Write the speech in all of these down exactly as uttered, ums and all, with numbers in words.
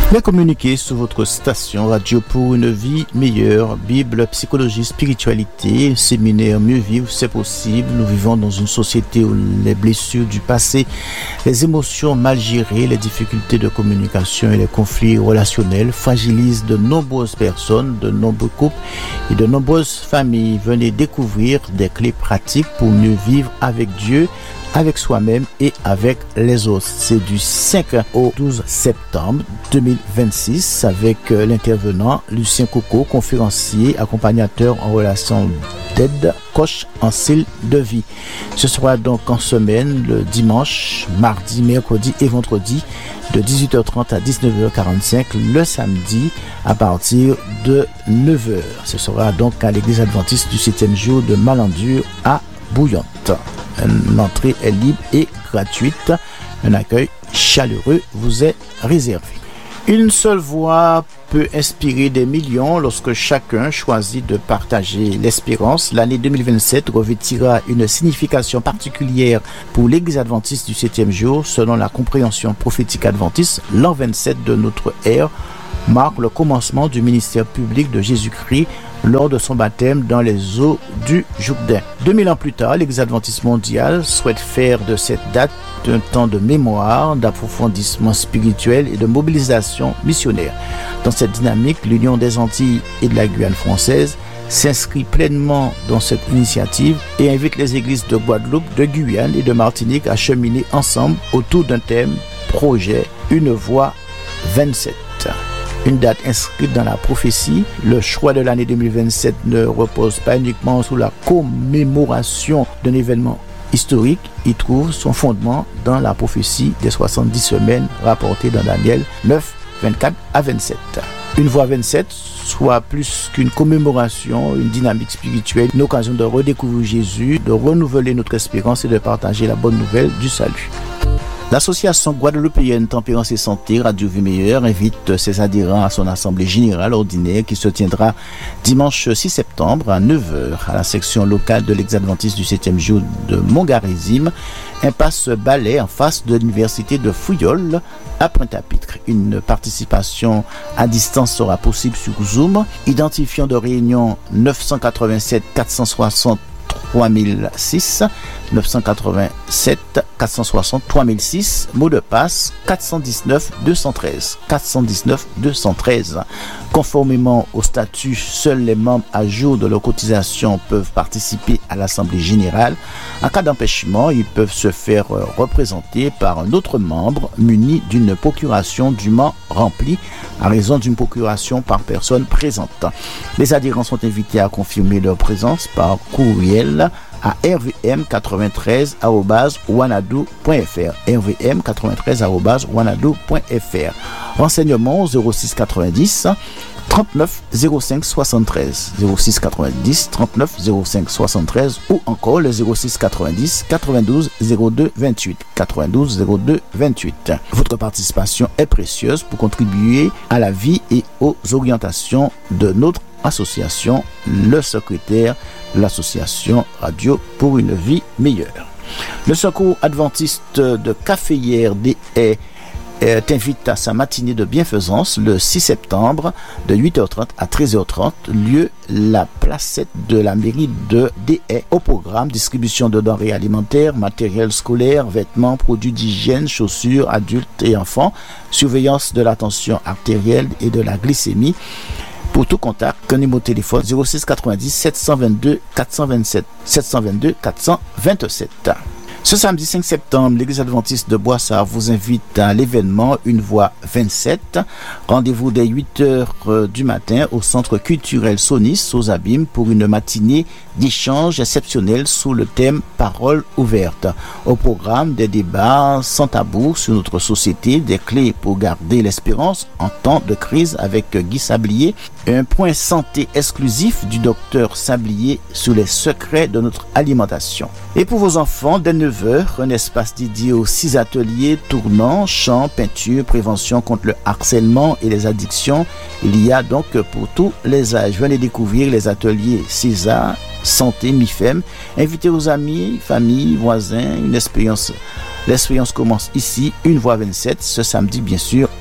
Bien communiquer sur votre station Radio pour une vie meilleure, Bible, psychologie, spiritualité, séminaire Mieux vivre, c'est possible. Nous vivons dans une société où les blessures du passé, les émotions mal gérées, les difficultés de communication et les conflits relationnels fragilisent de nombreuses personnes, de nombreux couples et de nombreuses familles. Venez découvrir des clés pratiques pour mieux vivre avec Dieu, avec soi-même et avec les autres. C'est du cinq au douze septembre deux mille vingt-six avec l'intervenant Lucien Coco, conférencier, accompagnateur en relation d'aide, coach en style de vie. Ce sera donc en semaine, le dimanche, mardi, mercredi et vendredi de dix-huit heures trente à dix-neuf heures quarante-cinq, le samedi à partir de neuf heures. Ce sera donc à l'église adventiste du septième jour de Malandure à Bouillante. L'entrée est libre et gratuite. Un accueil chaleureux vous est réservé. Une seule voix peut inspirer des millions lorsque chacun choisit de partager l'espérance. L'année deux mille vingt-sept revêtira une signification particulière pour l'Église adventiste du septième jour. Selon la compréhension prophétique adventiste, l'an vingt-sept de notre ère marque le commencement du ministère public de Jésus-Christ lors de son baptême dans les eaux du Jourdain. deux mille ans plus tard, l'Église adventiste mondiale souhaite faire de cette date un temps de mémoire, d'approfondissement spirituel et de mobilisation missionnaire. Dans cette dynamique, l'Union des Antilles et de la Guyane française s'inscrit pleinement dans cette initiative et invite les églises de Guadeloupe, de Guyane et de Martinique à cheminer ensemble autour d'un thème, projet, une voix vingt-sept. Une date inscrite dans la prophétie. Le choix de l'année deux mille vingt-sept ne repose pas uniquement sur la commémoration d'un événement historique. Il trouve son fondement dans la prophétie des soixante-dix semaines rapportée dans Daniel neuf, vingt-quatre à vingt-sept. Une voix vingt-sept, soit plus qu'une commémoration, une dynamique spirituelle, une occasion de redécouvrir Jésus, de renouveler notre espérance et de partager la bonne nouvelle du salut. L'association guadeloupéenne Tempérance et Santé Radio Vie Meilleure invite ses adhérents à son assemblée générale ordinaire qui se tiendra dimanche six septembre à neuf heures à la section locale de l'ex-adventiste du septième jour de Montgarizim, impasse Balai en face de l'université de Fouillol à Pointe-à-Pitre. Une participation à distance sera possible sur Zoom. Identifiant de réunion neuf cent quatre-vingt-sept quatre cent soixante trois mille six, neuf cent quatre-vingt-sept quatre cent soixante trois mille six, mot de passe quatre cent dix-neuf deux cent treize, quatre cent dix-neuf deux cent treize. Conformément au statut, seuls les membres à jour de leur cotisation peuvent participer à l'Assemblée générale. En cas d'empêchement, ils peuvent se faire représenter par un autre membre muni d'une procuration dûment remplie à raison d'une procuration par personne présente. Les adhérents sont invités à confirmer leur présence par courriel à r v m quatre-vingt-treize arobase wanadoo point f r, r v m quatre-vingt-treize arobase wanadoo point f r. Renseignements zéro six quatre-vingt-dix trente-neuf zéro cinq soixante-treize, zéro six quatre-vingt-dix trente-neuf zéro cinq soixante-treize ou encore le zéro six quatre-vingt-dix quatre-vingt-douze zéro deux vingt-huit, quatre-vingt-douze zéro deux vingt-huit. Votre participation est précieuse pour contribuer à la vie et aux orientations de notre association, le secrétaire de l'association Radio pour une vie meilleure. Le secours adventiste de Caféière des Haies t'invite à sa matinée de bienfaisance le six septembre de huit heures trente à treize heures trente, lieu la placette de la mairie de des Haies. Au programme, distribution de denrées alimentaires, matériel scolaire, vêtements, produits d'hygiène, chaussures, adultes et enfants, surveillance de la tension artérielle et de la glycémie. Pour tout contact, un numéro de téléphone zéro six quatre-vingt-dix sept cent vingt-deux quatre cent vingt-sept, sept cent vingt-deux quatre cent vingt-sept. Ce samedi cinq septembre, l'Église adventiste de Boissard vous invite à l'événement Une Voix vingt-sept. Rendez-vous dès huit heures du matin au Centre culturel Sonis aux Abîmes pour une matinée d'échange exceptionnel sous le thème Parole ouverte. Au programme, des débats sans tabou sur notre société, des clés pour garder l'espérance en temps de crise avec Guy Sablier, un point santé exclusif du docteur Sablier sur les secrets de notre alimentation. Et pour vos enfants, dès neuf heures, un espace dédié aux six ateliers tournants, chant, peinture, prévention contre le harcèlement et les addictions. Il y a donc pour tous les âges. Venez découvrir les ateliers César, Santé, M I F E M. Invitez vos amis, familles, voisins. Une expérience. L'expérience commence ici, Une Voix vingt-sept, ce samedi bien sûr,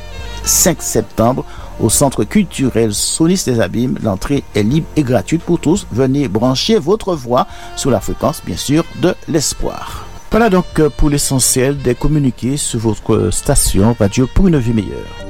cinq septembre au Centre culturel Sonis des Abîmes. L'entrée est libre et gratuite pour tous. Venez brancher votre voix sur la fréquence, bien sûr, de l'espoir. Voilà donc pour l'essentiel des communiqués sur votre station Radio pour une vie meilleure.